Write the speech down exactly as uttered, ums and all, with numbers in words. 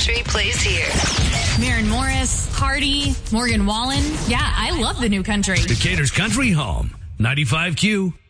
country plays here. Maren Morris, Hardy, Morgan Wallen. Yeah, I love the new country. Decatur's country home, ninety-five Q.